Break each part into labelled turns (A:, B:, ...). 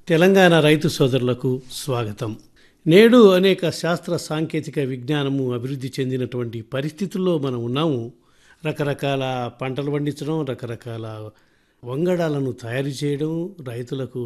A: తెలంగాణ రైతు సోదరులకు స్వాగతం. నేడు అనేక శాస్త్ర సాంకేతిక విజ్ఞానము అభివృద్ధి చెందినటువంటి పరిస్థితుల్లో మనం ఉన్నాము. రకరకాల పంటలు పండించడం, రకరకాల వంగడాలను తయారు చేయడం, రైతులకు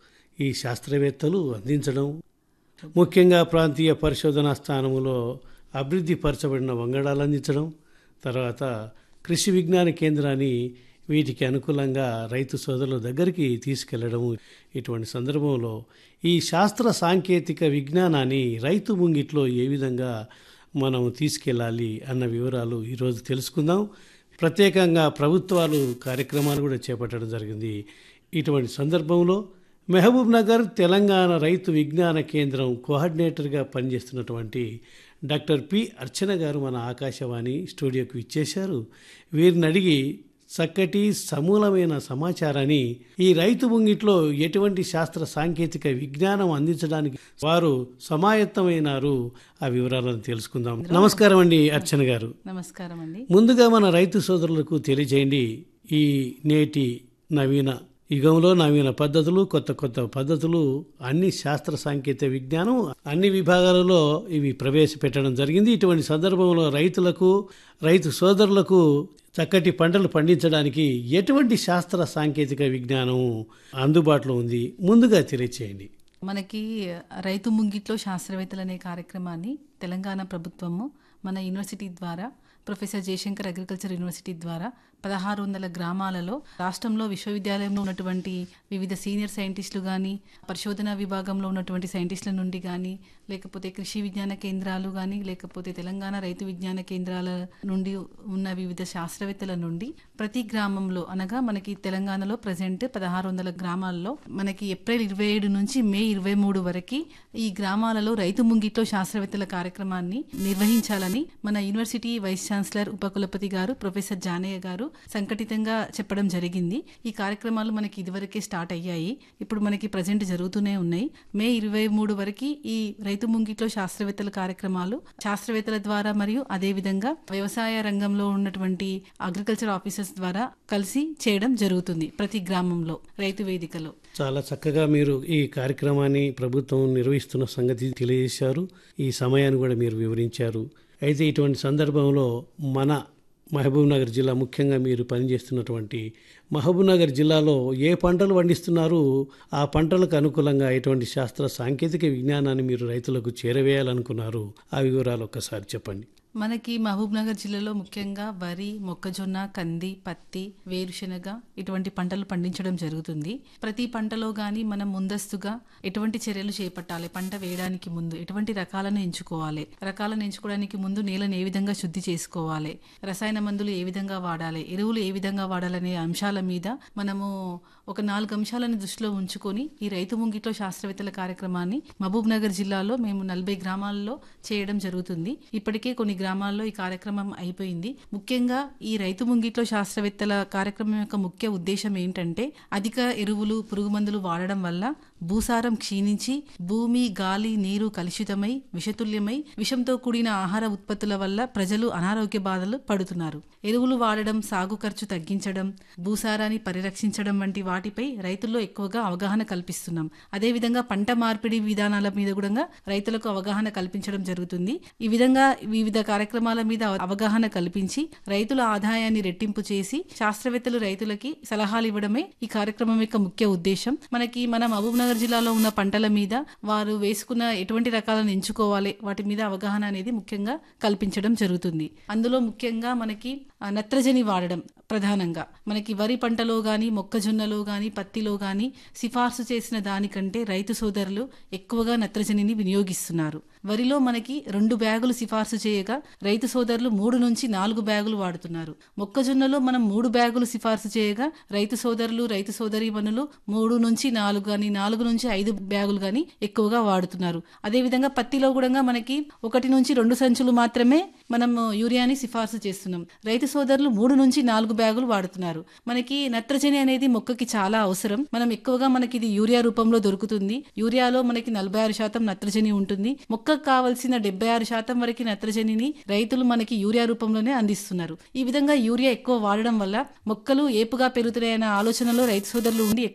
A: ఈ శాస్త్రవేత్తలు అందించడం, ముఖ్యంగా ప్రాంతీయ పరిశోధనా స్థానంలో అభివృద్ధి పరచబడిన వంగడాలు అందించడం, తర్వాత కృషి విజ్ఞాన కేంద్రాన్ని వీటికి అనుకూలంగా రైతు సోదరుల దగ్గరికి తీసుకెళ్లడం. ఇటువంటి సందర్భంలో ఈ శాస్త్ర సాంకేతిక విజ్ఞానాన్ని రైతు ముంగిట్లో ఏ విధంగా మనం తీసుకెళ్ళాలి అన్న వివరాలు ఈరోజు తెలుసుకుందాం. ప్రత్యేకంగా ప్రభుత్వాలు కార్యక్రమాలు కూడా చేపట్టడం జరిగింది. ఇటువంటి సందర్భంలో మహబూబ్ నగర్ తెలంగాణ రైతు విజ్ఞాన కేంద్రం కోఆర్డినేటర్గా పనిచేస్తున్నటువంటి డాక్టర్ పి అర్చన గారు మన ఆకాశవాణి స్టూడియోకి ఇచ్చేశారు. వీరిని అడిగి చక్కటి సమూలమైన సమాచారాన్ని ఈ రైతు ముంగిట్లో ఎటువంటి శాస్త్ర సాంకేతిక విజ్ఞానం అందించడానికి వారు సమాయత్తమైనారు, ఆ వివరాలను తెలుసుకుందాం. నమస్కారం అండి అర్చన గారు.
B: నమస్కారం అండి.
A: ముందుగా మన రైతు సోదరులకు తెలియజేయండి, ఈ నేటి నవీన యుగంలో నవీన పద్ధతులు, కొత్త కొత్త పద్ధతులు, అన్ని శాస్త్ర సాంకేతిక విజ్ఞానం అన్ని విభాగాలలో ఇవి ప్రవేశపెట్టడం జరిగింది. ఇటువంటి సందర్భంలో రైతులకు, రైతు సోదరులకు చక్కటి పంటలు పండించడానికి ఎటువంటి శాస్త్ర సాంకేతిక విజ్ఞానం అందుబాటులో ఉంది, ముందుగా తెలియచేయండి.
B: మనకి రైతు ముంగిట్లో శాస్త్రవేత్తలు అనే కార్యక్రమాన్ని తెలంగాణ ప్రభుత్వము మన యూనివర్సిటీ ద్వారా, ప్రొఫెసర్ జయశంకర్ అగ్రికల్చర్ యూనివర్సిటీ ద్వారా 1600 గ్రామాలలో రాష్ట్రంలో విశ్వవిద్యాలయంలో ఉన్నటువంటి వివిధ సీనియర్ సైంటిస్టులు కానీ, పరిశోధనా విభాగంలో ఉన్నటువంటి సైంటిస్టుల నుండి కానీ, లేకపోతే కృషి విజ్ఞాన కేంద్రాలు కానీ, లేకపోతే తెలంగాణ రైతు విజ్ఞాన కేంద్రాల నుండి ఉన్న వివిధ శాస్త్రవేత్తల నుండి ప్రతి గ్రామంలో, అనగా మనకి తెలంగాణలో ప్రజెంట్ 1600 గ్రామాల్లో మనకి ఏప్రిల్ 27 నుంచి మే 23 వరకు ఈ గ్రామాలలో రైతు ముంగిట్లో శాస్త్రవేత్తల కార్యక్రమాన్ని నిర్వహించాలని మన యూనివర్సిటీ వైస్ ఛాన్సలర్ ఉపకులపతి గారు ప్రొఫెసర్ జానయ్య గారు సంఘటితంగా చెప్పడం జరిగింది. ఈ కార్యక్రమాలు మనకి ఇదివరకే స్టార్ట్ అయ్యాయి, ఇప్పుడు మనకి ప్రజెంట్ జరుగుతూనే ఉన్నాయి. మే 23 వరకు ఈ రైతు ముంగిట్లో శాస్త్రవేత్తల కార్యక్రమాలు శాస్త్రవేత్తల ద్వారా మరియు అదేవిధంగా వ్యవసాయ రంగంలో ఉన్నటువంటి అగ్రికల్చర్ ఆఫీసర్స్ ద్వారా కలిసి చేయడం జరుగుతుంది ప్రతి గ్రామంలో రైతు వేదికలో.
A: చాలా చక్కగా మీరు ఈ కార్యక్రమాన్ని ప్రభుత్వం నిర్వహిస్తున్న సంగతి తెలియజేశారు. ఈ సమయాన్ని కూడా మీరు వివరించారు. అయితే ఇటువంటి సందర్భంలో మన మహబూబ్ నగర్ జిల్లా, ముఖ్యంగా మీరు పనిచేస్తున్నటువంటి మహబూబ్ నగర్ జిల్లాలో ఏ పంటలు పండిస్తున్నారు, ఆ పంటలకు అనుకూలంగా ఎటువంటి శాస్త్ర సాంకేతిక విజ్ఞానాన్ని మీరు రైతులకు చేరవేయాలనుకున్నారు, ఆ వివరాలు ఒక్కసారి చెప్పండి.
B: మనకి మహబూబ్ నగర్ జిల్లాలో ముఖ్యంగా వరి, మొక్కజొన్న, కంది, పత్తి, వేరుశెనగ ఇటువంటి పంటలు పండించడం జరుగుతుంది. ప్రతి పంటలో కానీ మనం ముందస్తుగా ఎటువంటి చర్యలు చేపట్టాలి, పంట వేయడానికి ముందు ఎటువంటి రకాలను ఎంచుకోవాలి, రకాలను ఎంచుకోవడానికి ముందు నేలను ఏ విధంగా శుద్ధి చేసుకోవాలి, రసాయన మందులు ఏ విధంగా వాడాలి, ఎరువులు ఏ విధంగా వాడాలనే అంశాల మీద మనము ఒక 4 అంశాలను దృష్టిలో ఉంచుకొని ఈ రైతు ముంగిట్లో శాస్త్రవేత్తల కార్యక్రమాన్ని మహబూబ్ నగర్ జిల్లాలో మేము 40 గ్రామాల్లో చేయడం జరుగుతుంది. ఇప్పటికే కొన్ని గ్రామాల్లో ఈ కార్యక్రమం అయిపోయింది. ముఖ్యంగా ఈ రైతు ముంగిట్లో శాస్త్రవేత్తల కార్యక్రమం యొక్క ముఖ్య ఉద్దేశం ఏంటంటే, అధిక ఎరువులు, పురుగు మందులు వాడడం వల్ల భూసారం క్షీణించి భూమి, గాలి, నీరు కలుషితమై విషతుల్యమై విషంతో కూడిన ఆహార ఉత్పత్తుల వల్ల ప్రజలు అనారోగ్య బాధలు పడుతున్నారు. ఎరువులు వాడడం, సాగు ఖర్చు తగ్గించడం, భూసారాన్ని పరిరక్షించడం వంటి వాటిపై రైతుల్లో ఎక్కువగా అవగాహన కల్పిస్తున్నాం. అదేవిధంగా పంట మార్పిడి విధానాల మీద కూడా రైతులకు అవగాహన కల్పించడం జరుగుతుంది. ఈ విధంగా వివిధ కార్యక్రమాల మీద అవగాహన కల్పించి రైతుల ఆదాయాన్ని రెట్టింపు చేసి శాస్త్రవేత్తలు రైతులకి సలహాలు ఇవ్వడమే ఈ కార్యక్రమం యొక్క ముఖ్య ఉద్దేశం. మనకి మన మహబూబ్ నగర్ జిల్లాలో ఉన్న పంటల మీద వారు వేసుకున్న ఎటువంటి రకాలను ఎంచుకోవాలి, వాటి మీద అవగాహన అనేది ముఖ్యంగా కల్పించడం జరుగుతుంది. అందులో ముఖ్యంగా మనకి నత్రజని వాడడం ప్రధానంగా మనకి వరి పంటలో కానీ, మొక్కజొన్నలో కానీ, పత్తిలో కానీ సిఫార్సు చేసిన దానికంటే రైతు సోదరులు ఎక్కువగా నత్రజనిని వినియోగిస్తున్నారు. వరిలో మనకి 2 బ్యాగులు సిఫార్సు చేయగా రైతు సోదరులు 3 నుంచి 4 బ్యాగులు వాడుతున్నారు. మొక్కజొన్నలో మనం 3 బ్యాగులు సిఫార్సు చేయగా రైతు సోదరులు, రైతు సోదరీమణులు 3 నుంచి 4 కానీ 4 నుంచి 5 బ్యాగులు కానీ ఎక్కువగా వాడుతున్నారు. అదేవిధంగా పత్తిలో కూడా మనకి 1 నుంచి 2 సంచులు మాత్రమే మనం యూరియాని సిఫార్సు చేస్తున్నాం. రైతు సోదరులు 3 నుంచి 4 బ్యాగులు వాడుతున్నారు. మనకి నత్రజని అనేది మొక్కకి చాలా అవసరం. మనం ఎక్కువగా మనకి ఇది యూరియా రూపంలో దొరుకుతుంది. యూరియాలో మనకి 46% నత్రజని ఉంటుంది. మొక్కకు కావాల్సిన 76% వరకు నత్రజనిని రైతులు మనకి యూరియా రూపంలోనే అందిస్తున్నారు. ఈ విధంగా యూరియా ఎక్కువ వాడడం వల్ల మొక్కలు ఏపుగా పెరుగుతున్నాయన్న ఆలోచనలో రైతు సోదరులు ఉండి